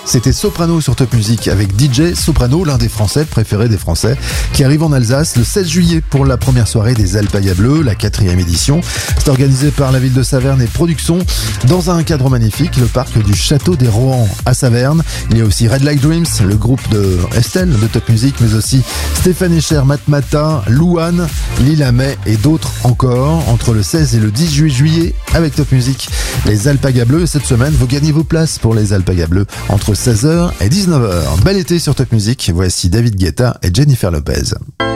C'était Soprano sur Top Music avec DJ Soprano, l'un des Français préférés des Français, qui arrive en Alsace le 16 juillet pour la première soirée des Alpaga Bleues, la 4e édition. C'est organisé par la ville de Saverne et Production dans un cadre magnifique, le parc du Château des Rohan à Saverne. Il y a aussi Red Light Dreams, le groupe de Estelle de Top Music, mais aussi Stéphane Escher, Matmata, Louane, Lila May et d'autres encore. Entre le 16 et le 18 juillet avec Top Music, les Alpaga Bleues. Et cette semaine, vous gagnez vos places pour les Alpaga Bleues entre 16h et 19h. Bel été sur Top Music. Voici David Guetta et Jennifer Lopez.